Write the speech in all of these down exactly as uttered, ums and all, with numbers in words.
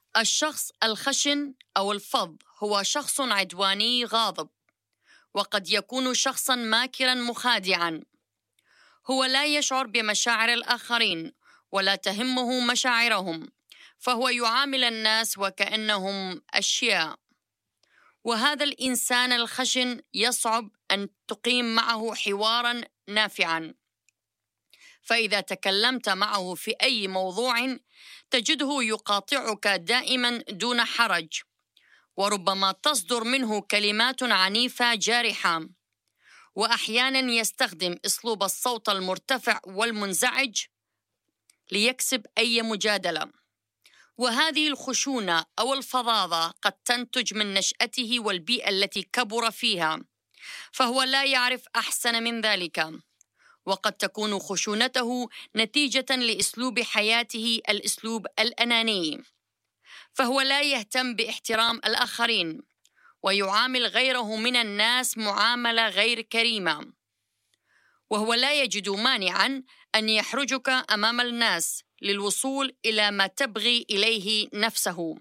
الشخص الخشن أو الفظ هو شخص عدواني غاضب، وقد يكون شخصاً ماكراً مخادعاً. هو لا يشعر بمشاعر الآخرين ولا تهمه مشاعرهم، فهو يعامل الناس وكأنهم أشياء. وهذا الإنسان الخشن يصعب أن تقيم معه حواراً نافعاً، فإذا تكلمت معه في أي موضوع تجده يقاطعك دائماً دون حرج، وربما تصدر منه كلمات عنيفة جارحة، وأحياناً يستخدم أسلوب الصوت المرتفع والمنزعج ليكسب أي مجادلة. وهذه الخشونة أو الفظاظة قد تنتج من نشأته والبيئة التي كبر فيها، فهو لا يعرف أحسن من ذلك. وقد تكون خشونته نتيجة لأسلوب حياته الأسلوب الأناني، فهو لا يهتم باحترام الآخرين ويعامل غيره من الناس معاملة غير كريمة، وهو لا يجد مانعاً أن يحرجك أمام الناس للوصول إلى ما تبغي إليه نفسه.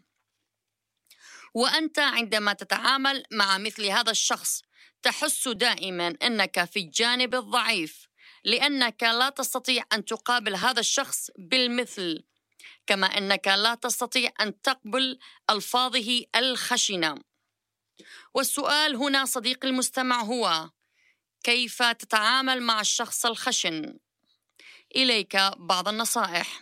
وأنت عندما تتعامل مع مثل هذا الشخص تحس دائماً أنك في الجانب الضعيف، لأنك لا تستطيع أن تقابل هذا الشخص بالمثل، كما أنك لا تستطيع أن تقبل ألفاظه الخشنة. والسؤال هنا صديقي المستمع هو: كيف تتعامل مع الشخص الخشن؟ إليك بعض النصائح.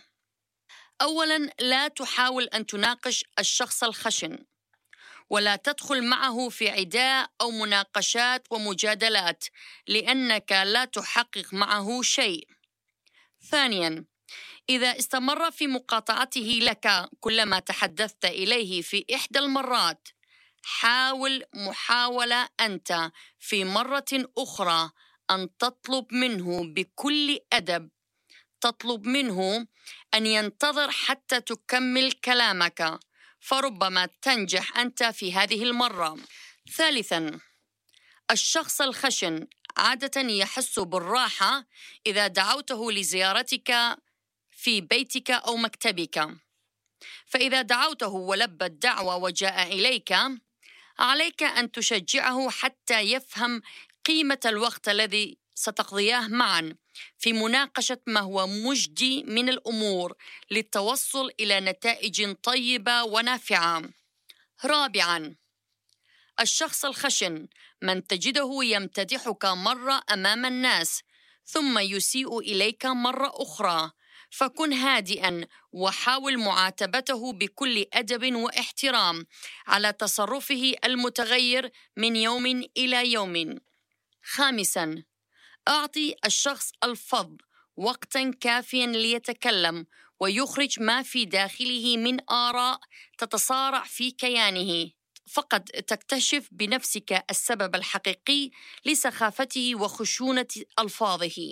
أولاً، لا تحاول أن تناقش الشخص الخشن، ولا تدخل معه في عداء أو مناقشات ومجادلات، لأنك لا تحقق معه شيء. ثانياً، إذا استمر في مقاطعته لك كلما تحدثت إليه في إحدى المرات، حاول محاولة أنت في مرة أخرى أن تطلب منه بكل أدب، تطلب منه أن ينتظر حتى تكمل كلامك، فربما تنجح أنت في هذه المرة. ثالثاً، الشخص الخشن عادة يحس بالراحة إذا دعوته لزيارتك في بيتك أو مكتبك، فإذا دعوته ولبى الدعوة وجاء إليك، عليك أن تشجعه حتى يفهم قيمة الوقت الذي ستقضياه معاً في مناقشة ما هو مجدي من الأمور للتوصل إلى نتائج طيبة ونافعة. رابعاً، الشخص الخشن من تجده يمتدحك مرة أمام الناس ثم يسيء إليك مرة أخرى، فكن هادئاً وحاول معاتبته بكل أدب واحترام على تصرفه المتغير من يوم إلى يوم. خامساً، أعطي الشخص الفظ وقتاً كافياً ليتكلم ويخرج ما في داخله من آراء تتصارع في كيانه، فقد تكتشف بنفسك السبب الحقيقي لسخافته وخشونة ألفاظه.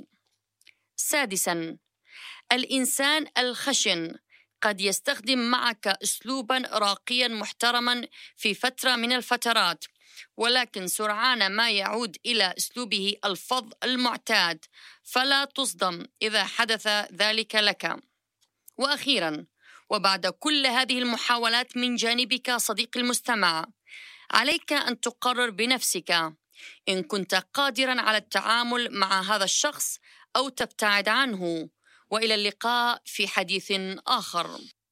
سادساً، الإنسان الخشن قد يستخدم معك أسلوباً راقياً محترماً في فترة من الفترات، ولكن سرعان ما يعود إلى أسلوبه الفظ المعتاد، فلا تصدم إذا حدث ذلك لك. وأخيراً، وبعد كل هذه المحاولات من جانبك صديقي المستمع، عليك أن تقرر بنفسك إن كنت قادراً على التعامل مع هذا الشخص أو تبتعد عنه. وإلى اللقاء في حديث آخر.